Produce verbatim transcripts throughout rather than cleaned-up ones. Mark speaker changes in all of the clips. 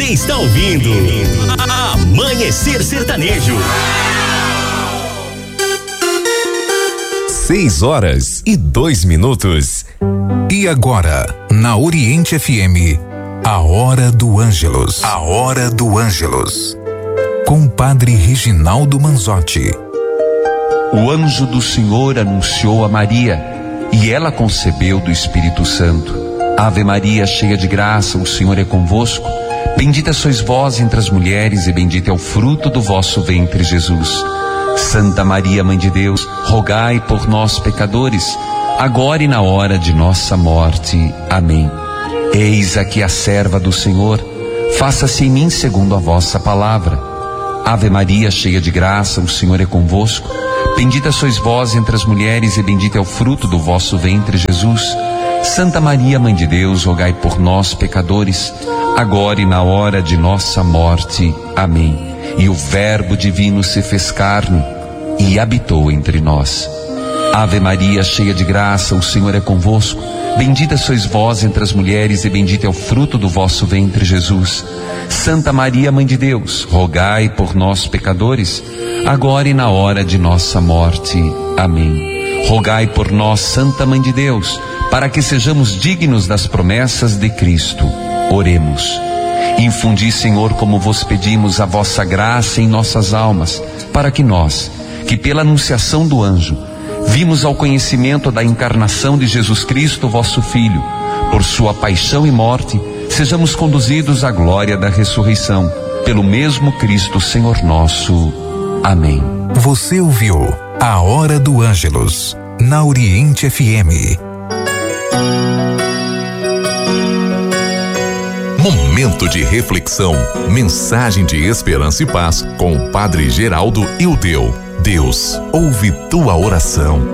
Speaker 1: Você está ouvindo Amanhecer Sertanejo.
Speaker 2: Seis horas e dois minutos. E agora, na Oriente F M, a Hora do Ângelus. A Hora do Ângelus. Com o Padre Reginaldo Manzotti.
Speaker 3: O anjo do Senhor anunciou a Maria, e ela concebeu do Espírito Santo. Ave Maria, cheia de graça, o Senhor é convosco. Bendita sois vós entre as mulheres, e bendito é o fruto do vosso ventre, Jesus. Santa Maria, Mãe de Deus, rogai por nós, pecadores, agora e na hora de nossa morte. Amém. Eis aqui a serva do Senhor, faça-se em mim segundo a vossa palavra. Ave Maria, cheia de graça, o Senhor é convosco. Bendita sois vós entre as mulheres, e bendito é o fruto do vosso ventre, Jesus. Santa Maria, Mãe de Deus, rogai por nós, pecadores, agora e na hora de nossa morte. Amém. E o Verbo divino se fez carne e habitou entre nós. Ave Maria, cheia de graça, o Senhor é convosco. Bendita sois vós entre as mulheres, e bendito é o fruto do vosso ventre, Jesus. Santa Maria, Mãe de Deus, rogai por nós, pecadores, agora e na hora de nossa morte. Amém. Rogai por nós, Santa Mãe de Deus, para que sejamos dignos das promessas de Cristo. Oremos. Infundi, Senhor, como vos pedimos, a vossa graça em nossas almas, para que nós, que pela anunciação do anjo, vimos ao conhecimento da encarnação de Jesus Cristo, vosso Filho, por sua paixão e morte, sejamos conduzidos à glória da ressurreição, pelo mesmo Cristo, Senhor nosso. Amém.
Speaker 2: Você ouviu a Hora do Ângelus, na Oriente F M. Momento de reflexão, mensagem de esperança e paz com o Padre Geraldo Ildeu. Deus ouve tua oração.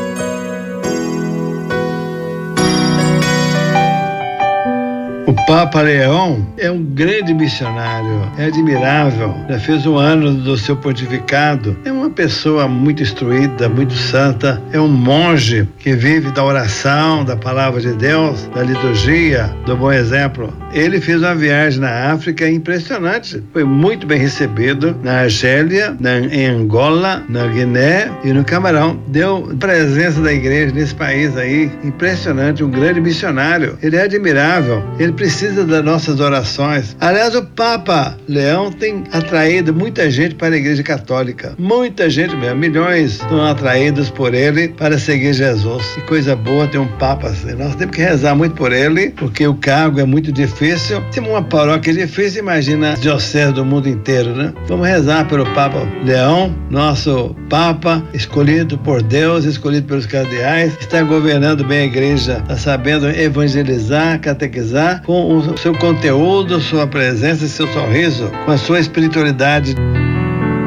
Speaker 4: O Papa Leão é um grande missionário, é admirável, já fez um ano do seu pontificado, é uma pessoa muito instruída, muito santa, é um monge que vive da oração, da palavra de Deus, da liturgia, do bom exemplo. Ele fez uma viagem na África impressionante, foi muito bem recebido na Argélia, na, em Angola, na Guiné e no Camarão. Deu presença da igreja nesse país aí, impressionante, um grande missionário. Ele é admirável, ele precisa das nossas orações. Aliás, o Papa Leão tem atraído muita gente para a Igreja Católica. Muita gente mesmo, milhões são atraídos por ele para seguir Jesus. Que coisa boa ter um Papa assim. Nós temos que rezar muito por ele, porque o cargo é muito difícil. Se uma paróquia é difícil, imagina as dioceses do mundo inteiro, né? Vamos rezar pelo Papa Leão, nosso Papa, escolhido por Deus, escolhido pelos cardeais, está governando bem a igreja, está sabendo evangelizar, catequizar, com o seu conteúdo, sua presença e seu sorriso, com a sua espiritualidade.